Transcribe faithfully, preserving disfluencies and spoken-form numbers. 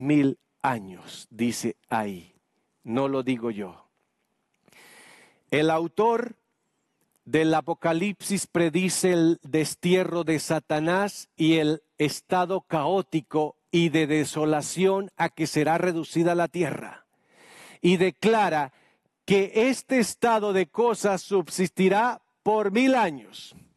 mil años, dice ahí. No lo digo yo. El autor del Apocalipsis predice el destierro de Satanás y el estado caótico y de desolación a que será reducida la tierra. Y declara que este estado de cosas subsistirá por mil años.